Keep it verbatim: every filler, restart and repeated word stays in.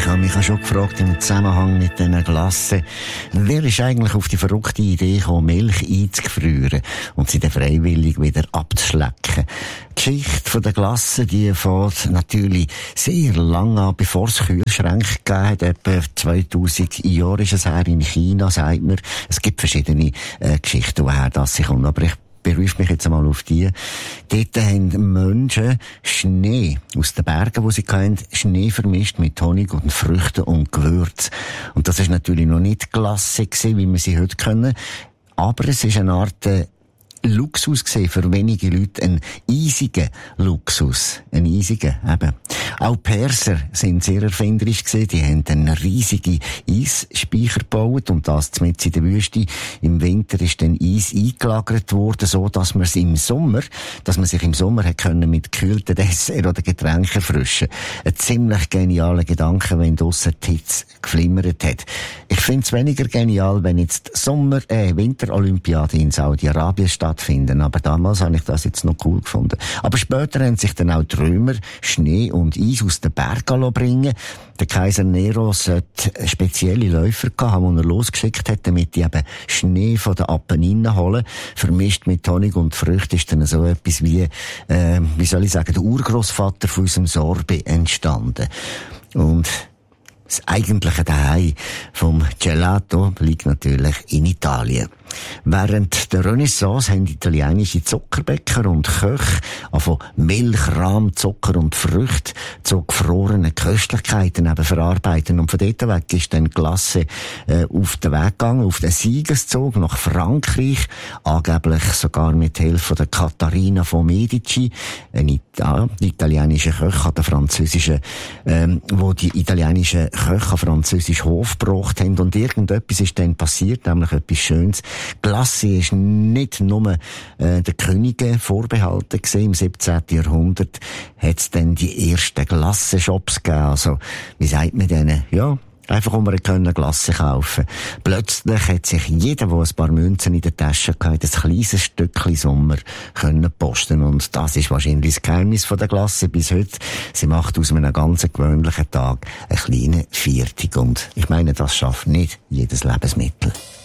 Ich habe mich auch schon gefragt, im Zusammenhang mit diesen Glassen, wer ist eigentlich auf die verrückte Idee gekommen, Milch einzufrieren und sie dann freiwillig wieder abzuschlecken? Die Geschichte der Glassen, die fängt natürlich sehr lange an, bevor es Kühlschränke gegeben hat. Etwa zweitausend Jahre ist es her in China, sagt man. Es gibt verschiedene äh, Geschichten, woher das sich kommt. Aber ich berufe mich jetzt einmal auf die. Dort haben Menschen Schnee aus den Bergen, wo sie kennen, Schnee vermischt mit Honig und Früchten und Gewürz. Und das ist natürlich noch nicht Glasse gewesen, wie wir sie heute kennen. Aber es ist eine Art äh, Luxus gesehen für wenige Leute, ein eisiger Luxus, ein eisiger, eben. Auch Perser sind sehr erfinderisch gewesen, die haben einen riesigen Eisspeicher gebaut und das mitten in der Wüste. Im Winter ist dann Eis eingelagert worden, so dass man es im Sommer, dass man sich im Sommer hat können mit gekühlten Dessert oder Getränken erfrischen. Ein ziemlich genialer Gedanke, wenn draussen die Hitze geflimmert hat. Ich finde es weniger genial, wenn jetzt die Sommer, äh, Winterolympiade in Saudi-Arabien stattfinden, aber damals habe ich das jetzt noch cool gefunden. Aber später haben sich dann auch die Römer Schnee und Eis aus den Bergen bringen. Der Kaiser Nero sollte spezielle Läufer haben, die er losgeschickt hat, damit die eben Schnee von den Apenninen holen. Vermischt mit Honig und Früchten ist dann so etwas wie, äh, wie soll ich sagen, der Urgroßvater von unserem Sorbet entstanden. Und das eigentliche Daheim vom Gelato liegt natürlich in Italien. Während der Renaissance haben italienische Zuckerbäcker und Köche von Milch, Rahm, Zucker und Früchte zu gefrorenen Köstlichkeiten eben verarbeiten. Und von dort weg ist dann Glasse äh, auf den Weg gegangen, auf den Siegeszug nach Frankreich, angeblich sogar mit Hilfe der Katharina von Medici, ein Ita- italienischer Köch an der französischen, ähm, wo die italienischen Köche an französisch Hof gebracht haben. Und irgendetwas ist dann passiert, nämlich etwas Schönes. Glasse ist nicht nur äh, den Königen vorbehalten gewesen. Im siebzehnten Jahrhundert hat es dann die ersten Glassenshops gegeben. Also, wie sagt man denen? Ja, einfach um wir können Glasse kaufen. Plötzlich hat sich jeder, der ein paar Münzen in der Tasche hatte, ein kleines Stückchen Sommer können posten. Und das ist wahrscheinlich das Geheimnis von der Glasse bis heute. Sie macht aus einem ganz gewöhnlichen Tag einen kleinen Viertig. Und ich meine, das schafft nicht jedes Lebensmittel.